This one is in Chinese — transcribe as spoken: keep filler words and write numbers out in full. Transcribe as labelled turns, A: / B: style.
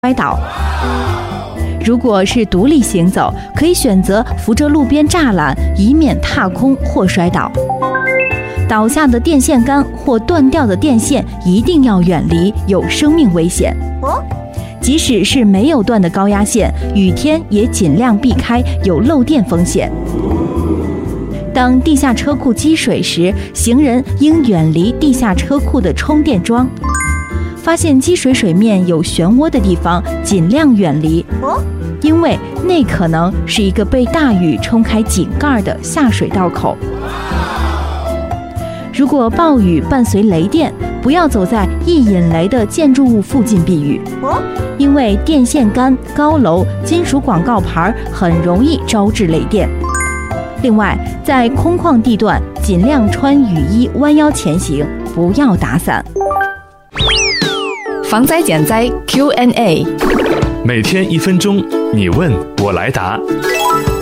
A: 摔倒。如果是独立行走，可以选择扶着路边栅栏，以免踏空或摔倒。倒下的电线杆或断掉的电线一定要远离，有生命危险。即使是没有断的高压线，雨天也尽量避开，有漏电风险。当地下车库积水时，行人应远离地下车库的充电桩。发现积水水面有漩涡的地方，尽量远离，因为那可能是一个被大雨冲开井盖的下水道口。如果暴雨伴随雷电，不要走在易引雷的建筑物附近避雨，因为电线杆、高楼、金属广告牌很容易招致雷电。另外，在空旷地段尽量穿雨衣，弯腰前行，不要打伞。
B: 防灾减灾 Q and A，
C: 每天一分钟，你问我来答。